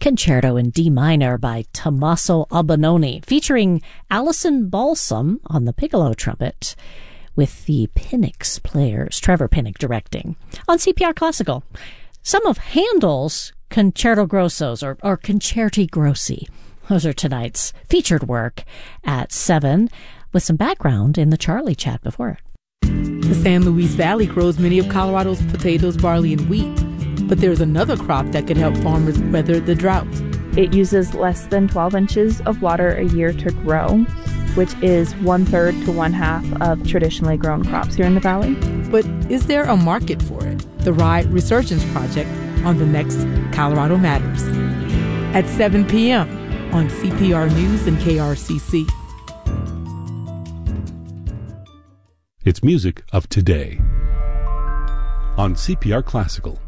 Concerto in D minor by Tommaso Albinoni, featuring Alison Balsam on the piccolo trumpet, with the Pinnick's players, Trevor Pinnick directing. On CPR Classical, some of Handel's Concerto Grossos, or Concerti Grossi. Those are tonight's featured work at 7, with some background in the Charlie chat before it. The San Luis Valley grows many of Colorado's potatoes, barley, and wheat. But there's another crop that could help farmers weather the drought. It uses less than 12 inches of water a year to grow, which is 1/3 to 1/2 of traditionally grown crops here in the valley. But is there a market for it? The Rye Resurgence Project on the next Colorado Matters at 7 p.m. on CPR News and KRCC. It's music of today on CPR Classical.